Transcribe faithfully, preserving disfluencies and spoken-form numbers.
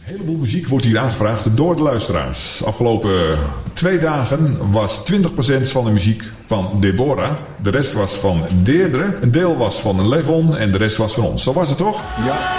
Een heleboel muziek wordt hier aangevraagd door de luisteraars. Afgelopen twee dagen was twintig procent van de muziek van Deborah. De rest was van Deirdre. Een deel was van Levon en de rest was van ons. Zo was het toch? Ja.